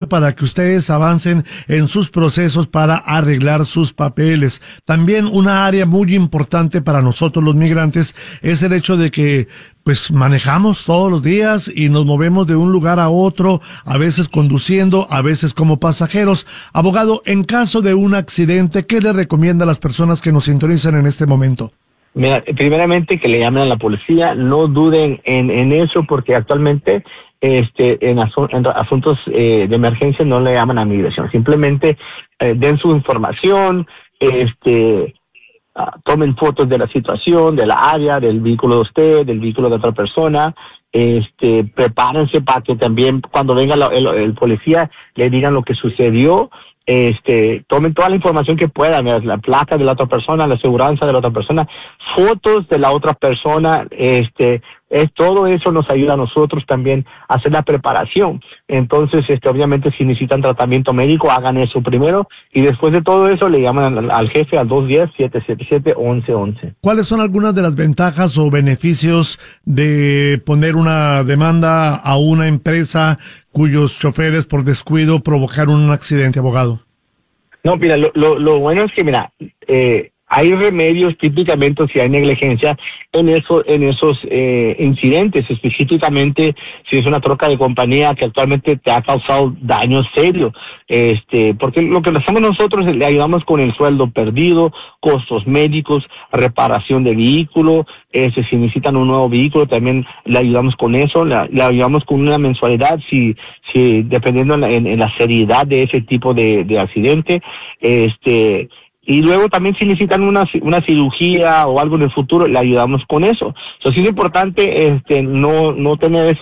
para que ustedes avancen en sus procesos para arreglar sus papeles. También una área muy importante para nosotros los migrantes es el hecho de que pues manejamos todos los días y nos movemos de un lugar a otro, a veces conduciendo, a veces como pasajeros. Abogado, en caso de un accidente, ¿qué le recomienda a las personas que nos sintonizan en este momento? Mira, primeramente que le llamen a la policía, no duden en eso, porque actualmente en asuntos de emergencia no le llaman a migración. Simplemente den su información, tomen fotos de la situación, de la área, del vehículo de usted, del vehículo de otra persona. Prepárense para que también cuando venga el policía le digan lo que sucedió. Tomen toda la información que puedan, la placa de la otra persona, la aseguranza de la otra persona, fotos de la otra persona, todo eso nos ayuda a nosotros también a hacer la preparación. Entonces, obviamente, si necesitan tratamiento médico, hagan eso primero y después de todo eso le llaman al jefe al 210-777-1111. ¿Cuáles son algunas de las ventajas o beneficios de poner una demanda a una empresa cuyos choferes por descuido provocaron un accidente, abogado? No, mira, lo bueno es que, mira, hay remedios típicamente si hay negligencia en esos incidentes, específicamente si es una troca de compañía que actualmente te ha causado daños serios, porque lo que hacemos nosotros le ayudamos con el sueldo perdido, costos médicos, reparación de vehículo, si necesitan un nuevo vehículo también le ayudamos con eso, le ayudamos con una mensualidad si dependiendo en la seriedad de ese tipo de accidente, y luego también si necesitan una cirugía o algo en el futuro, le ayudamos con eso. Entonces es importante no tener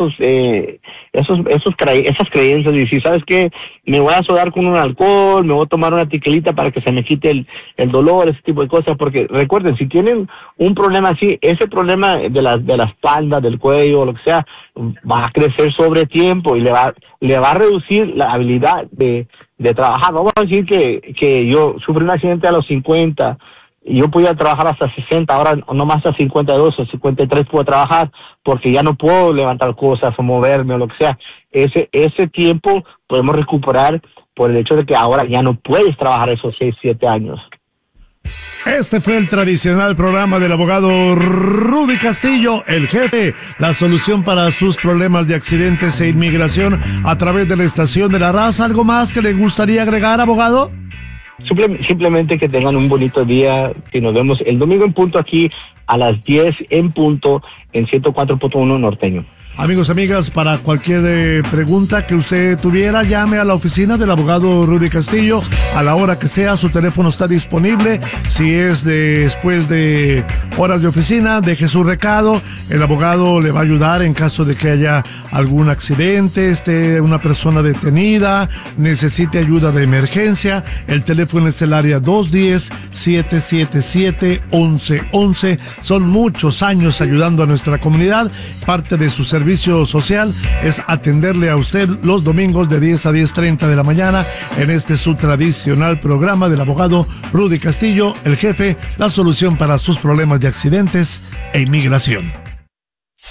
esas creencias de decir, ¿sabes qué? Me voy a sudar con un alcohol, me voy a tomar una tiquelita para que se me quite el dolor, ese tipo de cosas. Porque recuerden, si tienen un problema así, ese problema de la espalda, del cuello, o lo que sea, va a crecer sobre tiempo y le va a reducir la habilidad de trabajar. Vamos a decir que yo sufrí un accidente a los 50 y yo podía trabajar hasta 60, ahora no más hasta 52 o 53 puedo trabajar porque ya no puedo levantar cosas o moverme o lo que sea. Ese tiempo podemos recuperar por el hecho de que ahora ya no puedes trabajar esos 6, 7 años. Este fue el tradicional programa del abogado Rudy Castillo, el jefe, la solución para sus problemas de accidentes e inmigración a través de la estación de La Raza. ¿Algo más que le gustaría agregar, abogado? Simplemente que tengan un bonito día, que nos vemos el domingo en punto aquí a las 10 en punto en 104.1 Norteño. Amigos, amigas, para cualquier pregunta que usted tuviera, llame a la oficina del abogado Rudy Castillo a la hora que sea. Su teléfono está disponible. Si es después de horas de oficina, deje su recado. El abogado le va a ayudar en caso de que haya algún accidente, esté una persona detenida, necesite ayuda de emergencia. El teléfono es el área 210-777-1111. Son muchos años ayudando a nuestra comunidad. Parte de su servicio social es atenderle a usted los domingos de 10 a 10:30 de la mañana en su tradicional programa del abogado Rudy Castillo, el jefe, la solución para sus problemas de accidentes e inmigración.